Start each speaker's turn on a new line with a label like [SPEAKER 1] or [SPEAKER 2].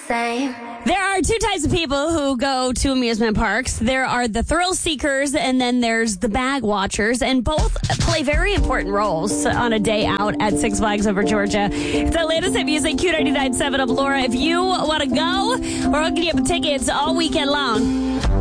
[SPEAKER 1] same.
[SPEAKER 2] There are two types of people who go to amusement parks. There are the thrill seekers, and then there's the bag watchers, and both play very important roles on a day out at Six Flags Over Georgia. It's the latest hit music, Q99.7 of Laura. If you want to go, we're hooking you up with tickets all weekend long.